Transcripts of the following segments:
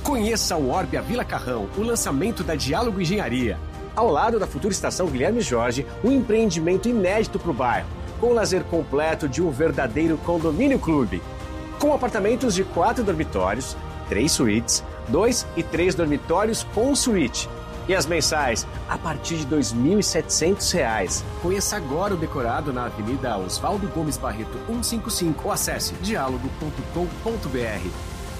Conheça o Orbia Vila Carrão, o lançamento da Diálogo Engenharia. Ao lado da futura estação Guilherme Jorge, um empreendimento inédito para o bairro, com o lazer completo de um verdadeiro condomínio clube. Com apartamentos de 4 dormitórios, 3 suítes, 2 e 3 dormitórios com suíte. E as mensais a partir de R$ 2.700. Conheça agora o decorado na Avenida Oswaldo Gomes Barreto 155 ou acesse dialogo.com.br.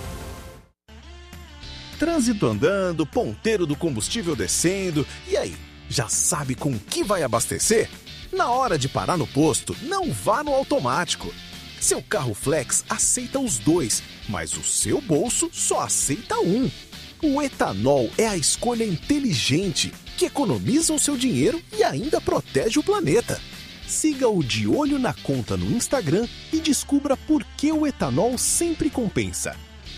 Trânsito andando, ponteiro do combustível descendo. E aí, já sabe com que vai abastecer? Na hora de parar no posto, não vá no automático. Seu carro flex aceita os dois, mas o seu bolso só aceita um. O etanol é a escolha inteligente, que economiza o seu dinheiro e ainda protege o planeta. Siga o De Olho na Conta no Instagram e descubra por que o etanol sempre compensa.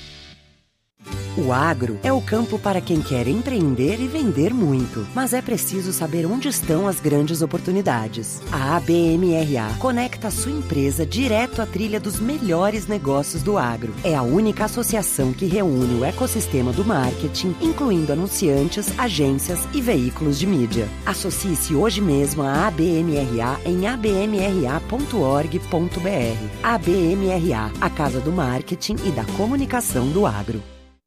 O agro é o campo para quem quer empreender e vender muito, mas é preciso saber onde estão as grandes oportunidades. A ABMRA conecta a sua empresa direto à trilha dos melhores negócios do agro. É a única associação que reúne o ecossistema do marketing, incluindo anunciantes, agências e veículos de mídia. Associe-se hoje mesmo à ABMRA em abmra.org.br. ABMRA, a casa do marketing e da comunicação do agro.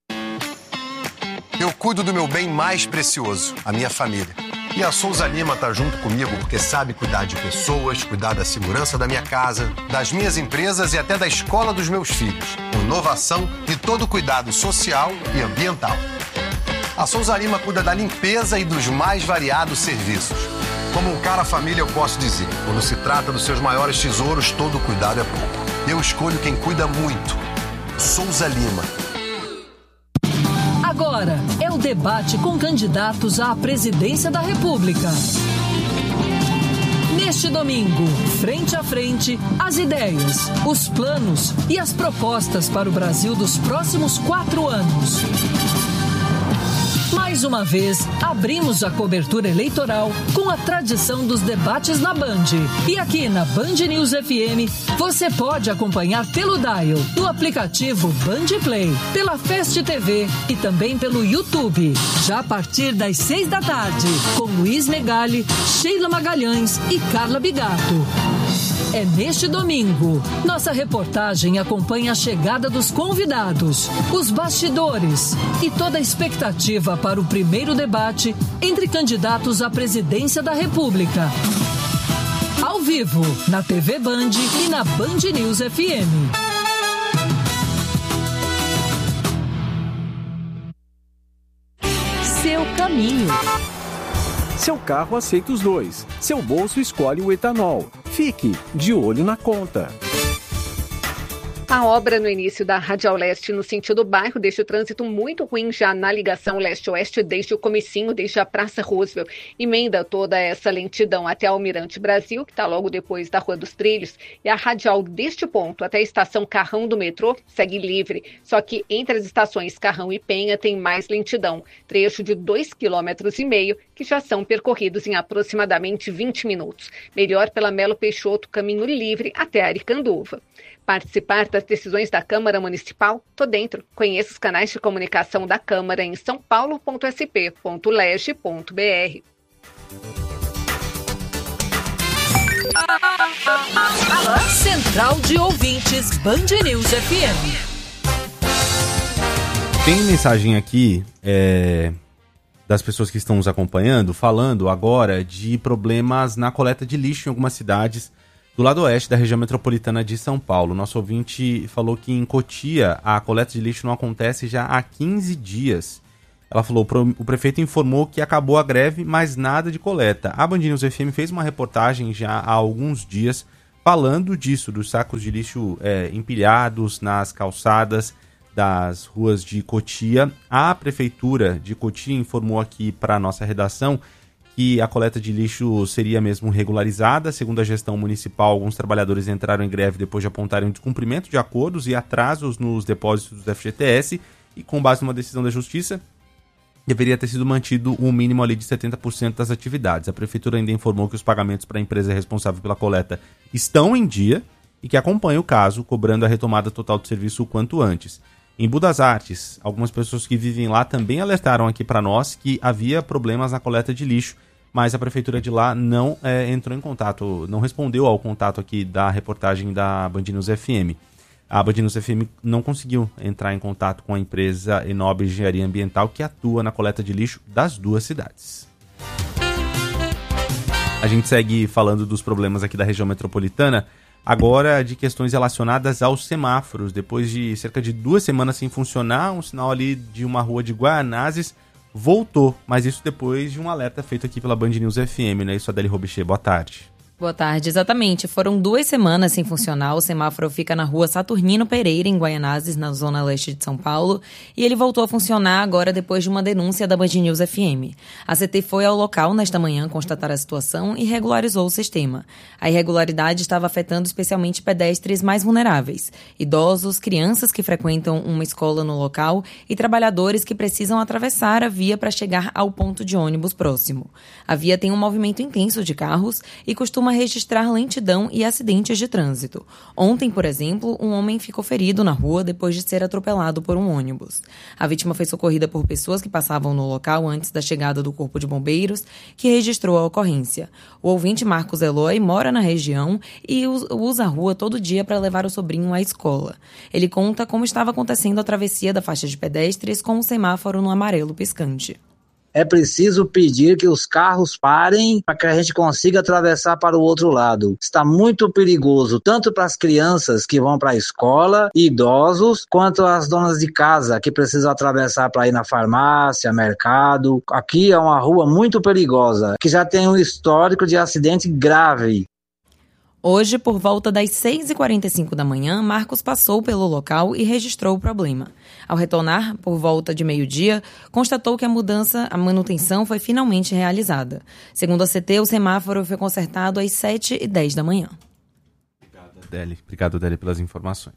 Eu cuido do meu bem mais precioso, a minha família. E a Souza Lima tá junto comigo porque sabe cuidar de pessoas, cuidar da segurança da minha casa, das minhas empresas e até da escola dos meus filhos. Inovação e todo cuidado social e ambiental. A Souza Lima cuida da limpeza e dos mais variados serviços. Como um cara família, eu posso dizer, quando se trata dos seus maiores tesouros, todo cuidado é pouco. Eu escolho quem cuida muito. Souza Lima. Agora é o debate com candidatos à presidência da República. Neste domingo, frente a frente, as ideias, os planos e as propostas para o Brasil dos próximos 4 anos. Mais uma vez, abrimos a cobertura eleitoral com a tradição dos debates na Band. E aqui na Band News FM, você pode acompanhar pelo dial, no aplicativo Band Play, pela Fast TV e também pelo YouTube. Já a partir das 6 da tarde, com Luiz Megali, Sheila Magalhães e Carla Bigato. É neste domingo. Nossa reportagem acompanha a chegada dos convidados, os bastidores e toda a expectativa para o primeiro debate entre candidatos à presidência da República. Ao vivo, na TV Band e na Band News FM. Seu caminho. Seu carro aceita os dois. Seu bolso escolhe o etanol. Fique de olho na conta. A obra no início da Radial Leste no sentido bairro deixa o trânsito muito ruim já na ligação leste-oeste desde o comecinho, desde a Praça Roosevelt. Emenda toda essa lentidão até Almirante Brasil, que está logo depois da Rua dos Trilhos, e a radial deste ponto até a estação Carrão do metrô segue livre. Só que entre as estações Carrão e Penha tem mais lentidão, trecho de 2,5 km, que já são percorridos em aproximadamente 20 minutos. Melhor pela Melo Peixoto, caminho livre até Aricanduva. Participar das decisões da Câmara Municipal? Tô dentro. Conheça os canais de comunicação da Câmara em sãopaulo.sp.leg.br. Central de Ouvintes Band News FM. Tem mensagem aqui das pessoas que estão nos acompanhando, falando agora de problemas na coleta de lixo em algumas cidades do lado oeste da região metropolitana de São Paulo. Nosso ouvinte falou que em Cotia a coleta de lixo não acontece já há 15 dias. Ela falou, o prefeito informou que acabou a greve, mas nada de coleta. A Band News FM fez uma reportagem já há alguns dias falando disso, dos sacos de lixo empilhados nas calçadas das ruas de Cotia. A prefeitura de Cotia informou aqui para a nossa redação que a coleta de lixo seria mesmo regularizada. Segundo a gestão municipal, alguns trabalhadores entraram em greve depois de apontarem o descumprimento de acordos e atrasos nos depósitos do FGTS e, com base numa decisão da Justiça, deveria ter sido mantido um mínimo ali de 70% das atividades. A prefeitura ainda informou que os pagamentos para a empresa responsável pela coleta estão em dia e que acompanha o caso, cobrando a retomada total do serviço o quanto antes. Em Budas Artes, algumas pessoas que vivem lá também alertaram aqui para nós que havia problemas na coleta de lixo, mas a prefeitura de lá não entrou em contato, não respondeu ao contato aqui da reportagem da Band News FM. A Band News FM não conseguiu entrar em contato com a empresa Enob Engenharia Ambiental que atua na coleta de lixo das duas cidades. A gente segue falando dos problemas aqui da região metropolitana, agora de questões relacionadas aos semáforos. Depois de cerca de 2 semanas sem funcionar, um sinal ali de uma rua de Guaianazes voltou, mas isso depois de um alerta feito aqui pela Band News FM, né? Isso, Adele Robichê, boa tarde. Boa tarde, exatamente. Foram 2 semanas sem funcionar. O semáforo fica na rua Saturnino Pereira, em Guaianazes, na zona leste de São Paulo. E ele voltou a funcionar agora depois de uma denúncia da Band News FM. A CT foi ao local nesta manhã constatar a situação e regularizou o sistema. A irregularidade estava afetando especialmente pedestres mais vulneráveis, idosos, crianças que frequentam uma escola no local e trabalhadores que precisam atravessar a via para chegar ao ponto de ônibus próximo. A via tem um movimento intenso de carros e costuma registrar lentidão e acidentes de trânsito. Ontem, por exemplo, um homem ficou ferido na rua depois de ser atropelado por um ônibus. A vítima foi socorrida por pessoas que passavam no local antes da chegada do Corpo de Bombeiros, que registrou a ocorrência. O ouvinte Marcos Eloy mora na região e usa a rua todo dia para levar o sobrinho à escola. Ele conta como estava acontecendo a travessia da faixa de pedestres com o semáforo no amarelo piscante. É preciso pedir que os carros parem para que a gente consiga atravessar para o outro lado. Está muito perigoso, tanto para as crianças que vão para a escola, idosos, quanto as donas de casa que precisam atravessar para ir na farmácia, mercado. Aqui é uma rua muito perigosa, que já tem um histórico de acidente grave. Hoje, por volta das 6h45 da manhã, Marcos passou pelo local e registrou o problema. Ao retornar, por volta de meio-dia, constatou que a manutenção foi finalmente realizada. Segundo a CT, o semáforo foi consertado às 7h10 da manhã. Obrigado, Adele, pelas informações.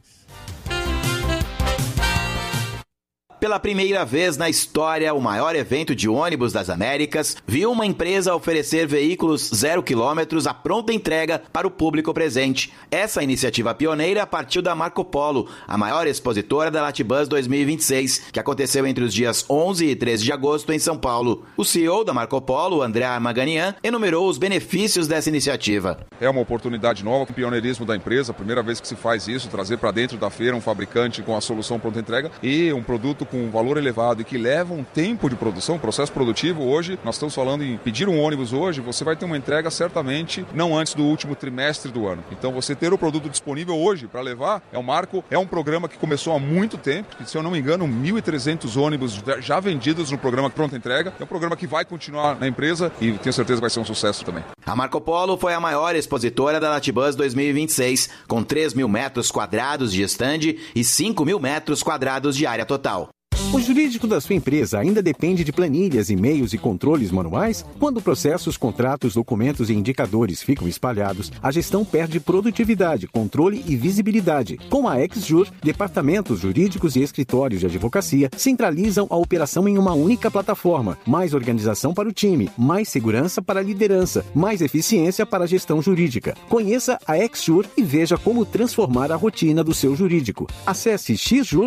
Pela primeira vez na história, o maior evento de ônibus das Américas viu uma empresa oferecer veículos 0 km à pronta entrega para o público presente. Essa iniciativa pioneira partiu da Marco Polo, a maior expositora da Latibus 2026, que aconteceu entre os dias 11 e 13 de agosto em São Paulo. O CEO da Marco Polo, André Maganian, enumerou os benefícios dessa iniciativa. É uma oportunidade nova, o pioneirismo da empresa, a primeira vez que se faz isso, trazer para dentro da feira um fabricante com a solução pronta entrega e um produto com um valor elevado e que leva um tempo de produção, processo produtivo. Hoje, nós estamos falando em pedir um ônibus hoje, você vai ter uma entrega certamente não antes do último trimestre do ano. Então, você ter o produto disponível hoje para levar é um marco, é um programa que começou há muito tempo, que, se eu não me engano, 1.300 ônibus já vendidos no programa Pronta Entrega. É um programa que vai continuar na empresa e tenho certeza que vai ser um sucesso também. A Marco Polo foi a maior expositora da Latibus 2026, com 3.000 metros quadrados de estande e 5.000 metros quadrados de área total. O jurídico da sua empresa ainda depende de planilhas, e-mails e controles manuais? Quando processos, contratos, documentos e indicadores ficam espalhados, a gestão perde produtividade, controle e visibilidade. Com a XJur, departamentos jurídicos e escritórios de advocacia centralizam a operação em uma única plataforma. Mais organização para o time, mais segurança para a liderança, mais eficiência para a gestão jurídica. Conheça a XJur e veja como transformar a rotina do seu jurídico. Acesse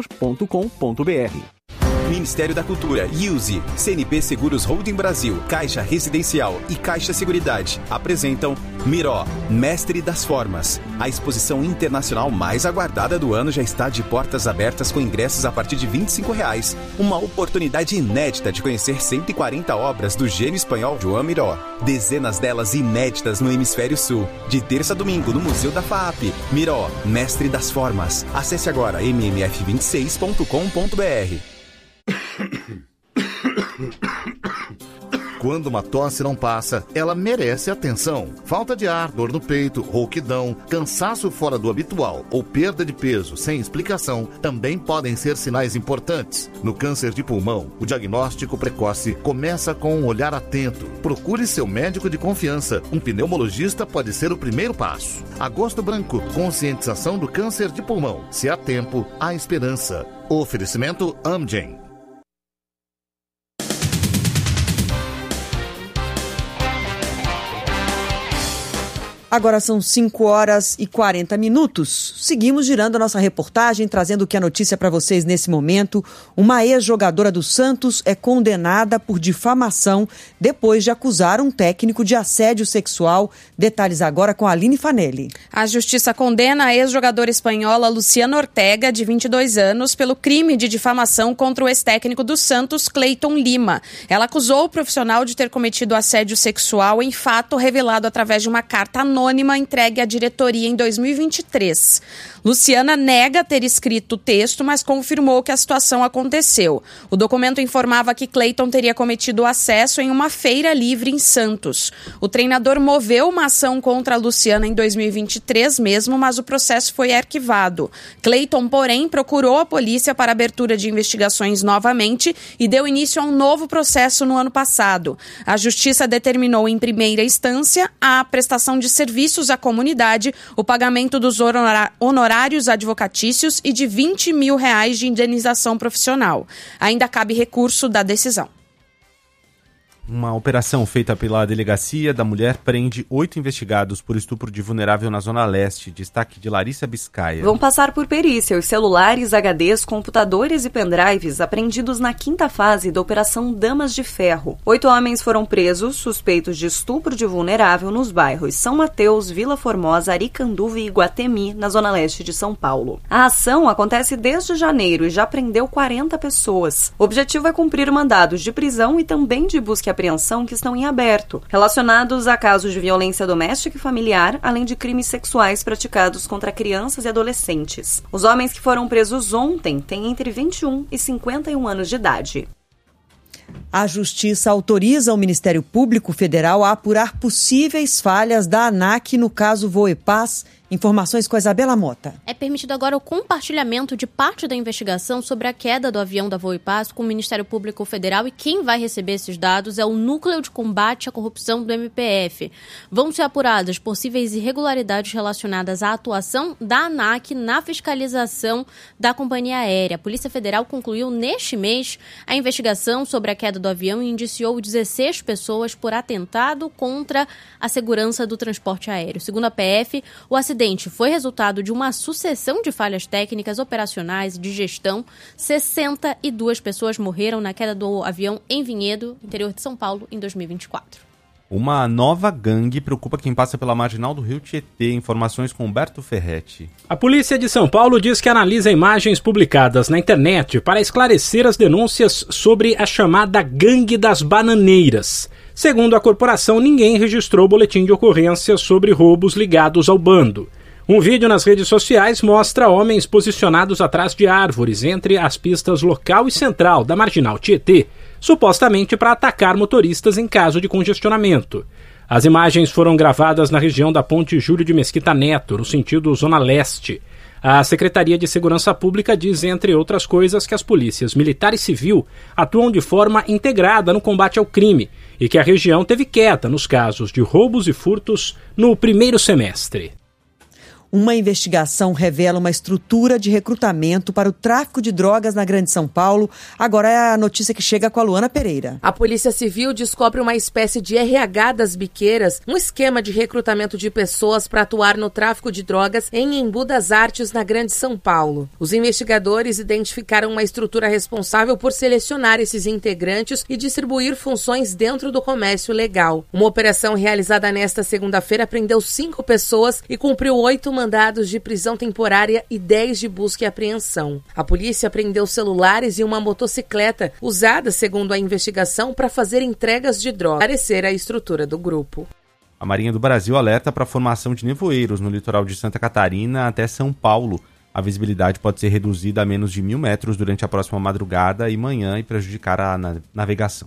xjur.com.br. Ministério da Cultura, IUSE, CNP Seguros Holding Brasil, Caixa Residencial e Caixa Seguridade apresentam Miró, Mestre das Formas. A exposição internacional mais aguardada do ano já está de portas abertas com ingressos a partir de R$ 25,00. Uma oportunidade inédita de conhecer 140 obras do gênio espanhol Joan Miró. Dezenas delas inéditas no Hemisfério Sul. De terça a domingo no Museu da FAAP. Miró, Mestre das Formas. Acesse agora mmf26.com.br. Quando uma tosse não passa, ela merece atenção. Falta de ar, dor no peito, rouquidão, cansaço fora do habitual ou perda de peso sem explicação também podem ser sinais importantes. No câncer de pulmão, o diagnóstico precoce começa com um olhar atento. Procure seu médico de confiança. Um pneumologista pode ser o primeiro passo. Agosto Branco, conscientização do câncer de pulmão. Se há tempo, há esperança. Oferecimento Amgen. Agora são 5h40. Seguimos girando a nossa reportagem, trazendo o que é notícia para vocês nesse momento. Uma ex-jogadora do Santos é condenada por difamação depois de acusar um técnico de assédio sexual. Detalhes agora com a Aline Fanelli. A justiça condena a ex-jogadora espanhola Luciana Ortega, de 22 anos, pelo crime de difamação contra o ex-técnico do Santos, Cleiton Lima. Ela acusou o profissional de ter cometido assédio sexual em fato revelado através de uma carta anônima entregue à diretoria em 2023. Luciana nega ter escrito o texto, mas confirmou que a situação aconteceu. O documento informava que Cleiton teria cometido acesso em uma feira livre em Santos. O treinador moveu uma ação contra a Luciana em 2023 mesmo, mas o processo foi arquivado. Cleiton, porém, procurou a polícia para abertura de investigações novamente e deu início a um novo processo no ano passado. A justiça determinou em primeira instância a prestação de serviços à comunidade, o pagamento dos honorários advocatícios e de R$20 mil de indenização profissional. Ainda cabe recurso da decisão. Uma operação feita pela Delegacia da Mulher prende 8 investigados por estupro de vulnerável na Zona Leste. Destaque de Larissa Biscaia. Vão passar por perícia os celulares, HDs, computadores e pendrives apreendidos na 5ª fase da Operação Damas de Ferro. 8 homens foram presos, suspeitos de estupro de vulnerável nos bairros São Mateus, Vila Formosa, Aricanduva e Iguatemi, na Zona Leste de São Paulo. A ação acontece desde janeiro e já prendeu 40 pessoas. O objetivo é cumprir mandados de prisão e também de busca e apreensão que estão em aberto, relacionados a casos de violência doméstica e familiar, além de crimes sexuais praticados contra crianças e adolescentes. Os homens que foram presos ontem têm entre 21 e 51 anos de idade. A Justiça autoriza o Ministério Público Federal a apurar possíveis falhas da ANAC no caso Voepaz. Informações com a Isabela Mota. É permitido agora o compartilhamento de parte da investigação sobre a queda do avião da Voepaz com o Ministério Público Federal, e quem vai receber esses dados é o Núcleo de Combate à Corrupção do MPF. Vão ser apuradas possíveis irregularidades relacionadas à atuação da ANAC na fiscalização da companhia aérea. A Polícia Federal concluiu neste mês a investigação sobre a queda do avião e indiciou 16 pessoas por atentado contra a segurança do transporte aéreo. Segundo a PF, o acidente foi resultado de uma sucessão de falhas técnicas, operacionais e de gestão. 62 pessoas morreram na queda do avião em Vinhedo, interior de São Paulo, em 2024. Uma nova gangue preocupa quem passa pela marginal do Rio Tietê. Informações com Humberto Ferretti. A polícia de São Paulo diz que analisa imagens publicadas na internet para esclarecer as denúncias sobre a chamada Gangue das Bananeiras. Segundo a corporação, ninguém registrou boletim de ocorrência sobre roubos ligados ao bando. Um vídeo nas redes sociais mostra homens posicionados atrás de árvores entre as pistas local e central da marginal Tietê, supostamente para atacar motoristas em caso de congestionamento. As imagens foram gravadas na região da Ponte Júlio de Mesquita Neto, no sentido Zona Leste. A Secretaria de Segurança Pública diz, entre outras coisas, que as polícias militar e civil atuam de forma integrada no combate ao crime e que a região teve queda nos casos de roubos e furtos no primeiro semestre. Uma investigação revela uma estrutura de recrutamento para o tráfico de drogas na Grande São Paulo. Agora é a notícia que chega com a Luana Pereira. A Polícia Civil descobre uma espécie de RH das biqueiras, um esquema de recrutamento de pessoas para atuar no tráfico de drogas em Embu das Artes, na Grande São Paulo. Os investigadores identificaram uma estrutura responsável por selecionar esses integrantes e distribuir funções dentro do comércio legal. Uma operação realizada nesta segunda-feira prendeu 5 pessoas e cumpriu 8 mandados de prisão temporária e 10 de busca e apreensão. A polícia prendeu celulares e uma motocicleta usada, segundo a investigação, para fazer entregas de drogas, parecer a estrutura do grupo. A Marinha do Brasil alerta para a formação de nevoeiros no litoral de Santa Catarina até São Paulo. A visibilidade pode ser reduzida a menos de 1.000 metros durante a próxima madrugada e manhã e prejudicar a navegação.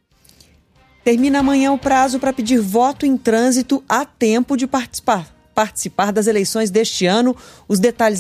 Termina amanhã o prazo para pedir voto em trânsito a tempo de participar das eleições deste ano. Os detalhes